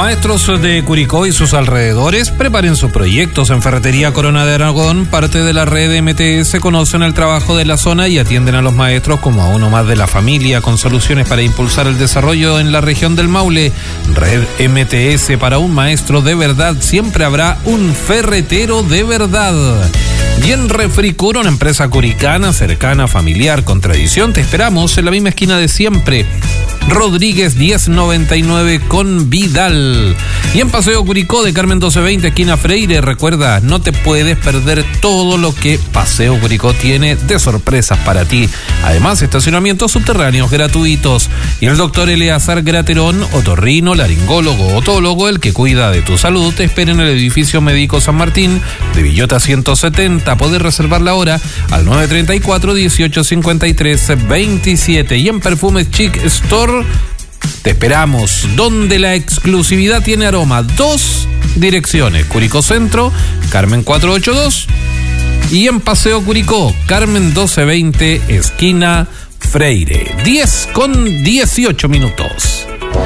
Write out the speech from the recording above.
Maestros de Curicó y sus alrededores preparen sus proyectos. En Ferretería Corona de Aragón, parte de la red MTS, conocen el trabajo de la zona y atienden a los maestros como a uno más de la familia, con soluciones para impulsar el desarrollo en la región del Maule. Red MTS, para un maestro de verdad siempre habrá un ferretero de verdad. Y en Refricur, una empresa curicana, cercana, familiar, con tradición, te esperamos en la misma esquina de siempre. Rodríguez 1099 con Vidal. Y en Paseo Curicó de Carmen 1220, esquina Freire, recuerda, no te puedes perder todo lo que Paseo Curicó tiene de sorpresas para ti. Además, estacionamientos subterráneos gratuitos. Y el doctor Eleazar Graterón, otorrino, laringólogo, otólogo, el que cuida de tu salud, te espera en el edificio médico San Martín de Villota 170. Podés reservar la hora al 934-1853-27. Y en Perfumes Chic Store te esperamos, donde la exclusividad tiene aroma. 2 direcciones: Curicó Centro, Carmen 482, y en Paseo Curicó, Carmen 1220, esquina Freire. 10:18.